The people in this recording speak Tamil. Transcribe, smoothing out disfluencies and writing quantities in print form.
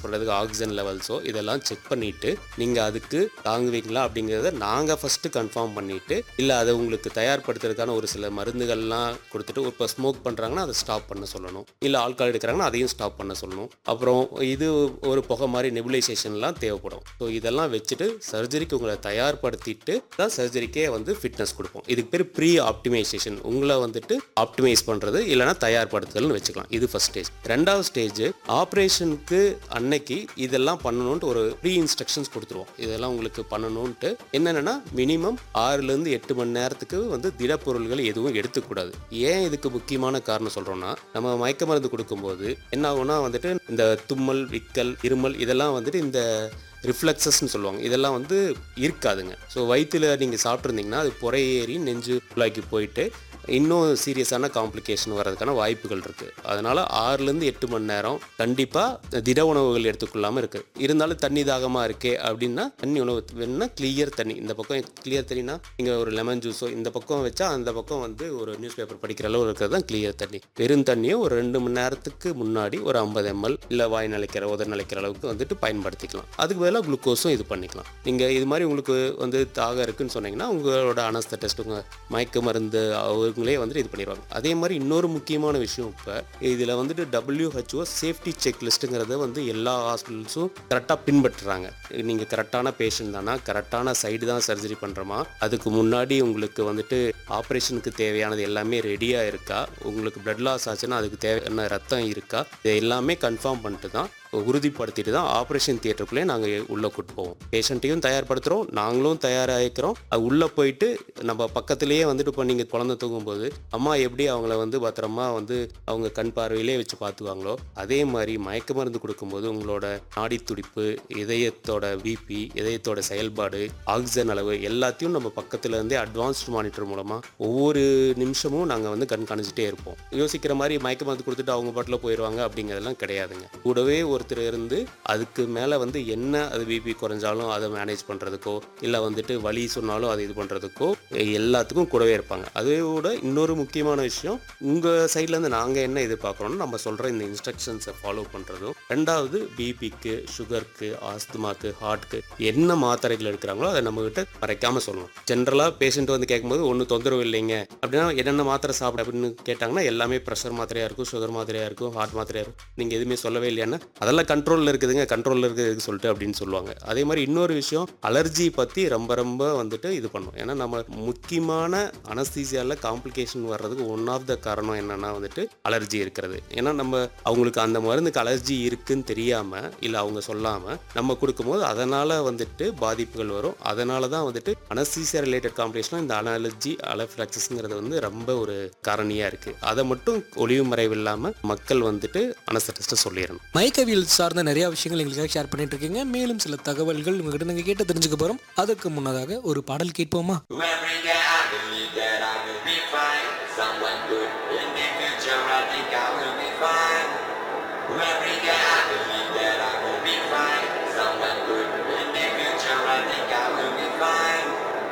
பண்ணுறதுக்கு ஆக்சிஜன் லெவல்ஸோ இதெல்லாம் செக் பண்ணிவிட்டு நீங்கள் அதுக்கு தாங்குவீங்களா அப்படிங்கிறத நாங்கள் ஃபஸ்ட்டு கன்ஃபார்ம் பண்ணிவிட்டு, இல்லை அதை உங்களுக்கு தயார்படுத்துறதுக்கான ஒரு சில மருந்துகள்லாம் கொடுத்துட்டு, இப்போ ஸ்மோக் பண்ணுறாங்கன்னா அதை ஸ்டாப் பண்ண சொல்லணும், இல்லை ஆல்கஹால் எடுக்கிறாங்கன்னா அதையும் ஸ்டாப் பண்ண சொல்லணும். அப்புறம் இது ஒரு புகை மாதிரி நெபுலைசேஷன்லாம் தேவைப்படும். ஸோ இதெல்லாம் வச்சுட்டு சர்ஜரிக்கு உங்களை தயார்படுத்திட்டு தான் சர்ஜரிக்கே வந்து ஃபிட்னஸ் கொடுப்போம். இதுக்கு பேர் ப்ரீ ஆப்டிமைசேஷன். உங்களை வந்துட்டு ஆப்டிமைஸ் பண்ணுறது இல்லைனா தயார்படுத்துதல்னு வச்சுக்கலாம். இது ஃபர்ஸ்ட் ஸ்டேஜ். ரெண்டாவது ஸ்டேஜ் ஆப்ரேஷனுக்கு அன்னைக்கு இதெல்லாம் பண்ணணுன்ட்டு ஒரு ப்ரீ இன்ஸ்ட்ரக்ஷன்ஸ் கொடுத்துருவோம். இதெல்லாம் உங்களுக்கு பண்ணணுன்ட்டு என்னென்னா மினிமம் 6லேருந்து 8 மணி நேரத்துக்கு வந்து திடப்பொருள்கள் எதுவும் எடுத்துக்கூடாது. ஏன் இதுக்கு முக்கியமான காரணம் சொல்கிறோன்னா, நம்ம மயக்க மருந்து கொடுக்கும்போது என்ன ஆகும்னா வந்துட்டு இந்த தும்மல், விக்கல், இருமல் இதெல்லாம் வந்துட்டு இந்த ரிஃப்ளெக்ஸஸ்ன்னு சொல்லுவாங்க. இதெல்லாம் வந்து இருக்காதுங்க. ஸோ வயிற்றில் நீங்கள் சாப்பிட்ருந்தீங்கன்னா அது புறையேறி நெஞ்சு குழாய்க்கு போயிட்டு இன்னும் சீரியஸான காம்ப்ளிகேஷன் வர்றதுக்கான வாய்ப்புகள் இருக்குது. அதனால் 6லேருந்து 8 மணி நேரம் கண்டிப்பாக திட உணவுகள் எடுத்துக்கொள்ளாமல் இருக்குது. இருந்தாலும் தண்ணி தாகமாக இருக்கே அப்படின்னா தண்ணி உணவு வேணும்னா கிளியர் தண்ணி. இந்த பக்கம் கிளியர் தண்ணினா நீங்கள் ஒரு லெமன் ஜூஸோ இந்த பக்கம் வச்சா அந்த பக்கம் வந்து ஒரு நியூஸ் பேப்பர் படிக்கிற அளவு இருக்கிறது தான் கிளியர் தண்ணி. வெறும் தண்ணியை ஒரு 2 மணி நேரத்துக்கு முன்னாடி ஒரு 50 ml இல்லை வாய் நிலைக்கிற உதர் நிலைக்கிற அளவுக்கு வந்துட்டு பயன்படுத்திக்கலாம். அதுக்கு பதிலாக குளுக்கோஸும் இது பண்ணிக்கலாம். நீங்கள் இது மாதிரி உங்களுக்கு வந்து தாகம் இருக்குன்னு சொன்னீங்கன்னா உங்களோட அனஸ்தட்டிஸ்ட் உங்கள் மயக்க மருந்து அவங்களே வந்துட்டு இது பண்ணிடுவாங்க. அதே மாதிரி இன்னொரு முக்கியமான விஷயம், இப்போ இதில் வந்துட்டு WHO சேஃப்டி செக்லிஸ்ட்டுங்கிறத வந்து எல்லா ஹாஸ்பிட்டல்ஸும் கரெக்டாக பின்பற்றுறாங்க. நீங்கள் கரெக்டான பேஷண்ட் தானா, கரெக்டான சைடு தான் சர்ஜரி பண்ணுறோமா, அதுக்கு முன்னாடி உங்களுக்கு வந்துட்டு ஆப்ரேஷனுக்கு தேவையானது எல்லாமே ரெடியாக இருக்கா, உங்களுக்கு பிளட் லாஸ் ஆச்சுன்னா அதுக்கு தேவையான ரத்தம் இருக்கா, இதை எல்லாமே கன்ஃபார்ம் பண்ணிட்டு தான் உறுதிப்படுத்திட்டு தான் ஆப்ரேஷன் தியேட்டருக்குள்ளே நாங்கள் உள்ளே கூட்டு போவோம். பேஷண்ட்டையும் தயார்படுத்துகிறோம், நாங்களும் தயாராகிக்கிறோம். அது உள்ளே போயிட்டு நம்ம பக்கத்துலேயே வந்துட்டு இப்போ நீங்கள் குழந்தை தூங்கும்போது அம்மா எப்படி அவங்கள வந்து பத்திரமா வந்து அவங்க கண் பார்வையிலே வச்சு பார்த்துவாங்களோ, அதே மாதிரி மயக்க மருந்து கொடுக்கும்போது உங்களோட நாடி துடிப்பு, இதயத்தோட பிபி, இதயத்தோட செயல்பாடு, ஆக்சிஜன் அளவு எல்லாத்தையும் நம்ம பக்கத்தில் இருந்தே அட்வான்ஸ்டு மானிட்டர் மூலமாக ஒவ்வொரு நிமிஷமும் நாங்கள் வந்து கண்காணிச்சிட்டே இருப்போம். யோசிக்கிற மாதிரி மயக்க மருந்து கொடுத்துட்டு அவங்க பாட்டில் போயிடுவாங்க அப்படிங்கிறதெல்லாம் கிடையாதுங்க. கூடவே ஒருத்தர் இருந்து அதுக்கு மேலே வந்து என்ன அது பிபி குறைஞ்சாலும் அதை மேனேஜ் பண்ணுறதுக்கோ இல்லை வந்துட்டு வலி சொன்னாலும் அதை இது பண்ணுறதுக்கோ எல்லாத்துக்கும் கூடவே இருப்பாங்க. அதோட இன்னொரு முக்கியமான விஷயம், உங்கள் சைட்லேருந்து நாங்கள் என்ன எதிர்பார்க்குறோம்னு நம்ம சொல்கிற இந்த இன்ஸ்ட்ரக்ஷன்ஸை ஃபாலோ பண்ணுறதும். ரெண்டாவது பிபிக்கு, சுகருக்கு, ஆஸ்துமாக்கு, ஹார்ட்டுக்கு என்ன மாத்திரைகள் எடுக்கிறாங்களோ அதை நம்மகிட்ட மறைக்காமல் சொல்லணும். ஜென்ரலாக பேஷண்ட் வந்து கேட்கும்போது ஒன்றும் தொந்தரவு இல்லைங்க அப்படின்னா என்னென்ன மாத்திரை சாப்பிட அப்படின்னு கேட்டாங்கன்னா எல்லாமே ப்ரெஷர் மாத்திரையாக இருக்கும், சுகர் மாத்திரையாக இருக்கும், ஹார்ட் மாத்திரையாக இருக்கும். நீங்கள் எதுவுமே சொல்லவே இல்லையானா அதெல்லாம் கண்ட்ரோலில் இருக்குதுங்க, கண்ட்ரோலில் இருக்குதுன்னு சொல்லிட்டு அப்படின்னு சொல்லுவாங்க. அதே மாதிரி இன்னொரு விஷயம், அலர்ஜி பற்றி ரொம்ப வந்துட்டு இது பண்ணும். ஏன்னா நம்ம முக்கியமான அனஸ்தீசியாவில் காம்ப்ளிகேஷன் வர்றதுக்கு ஒன் ஆஃப் த காரணம் என்னென்னா வந்துட்டு அலர்ஜி இருக்கிறது. ஏன்னா நம்ம அவங்களுக்கு அந்த மருந்துக்கு அலர்ஜி இருக்குன்னு தெரியாமல் இல்லை அவங்க சொல்லாமல் நம்ம கொடுக்கும்போது அதனால் வந்துட்டு பாதிப்புகள் வரும். அதனால தான் வந்துட்டு அனஸ்தீசியா ரிலேட்டட் காம்ப்ளிகேஷன் இந்த அலர்ஜி அலஃபிளாக்சிஸ்ங்கிறது வந்து ரொம்ப ஒரு காரணியாக இருக்குது. அதை மட்டும் ஒளிவு மறைவு இல்லாமல் மக்கள் வந்துட்டு அனஸ்தட்டிஸ்ட்டை சொல்லிடணும். மயக்கவியல் சார்ந்த நிறைய விஷயங்கள் எங்களுக்காக ஷேர் பண்ணிட்டு இருக்கீங்க. மேலும் சில தகவல்கள் உங்ககிட்ட நாங்கள் கேட்டு தெரிஞ்சுக்க போகிறோம். அதுக்கு முன்னதாக ஒரு பாடல் கேட்போமா?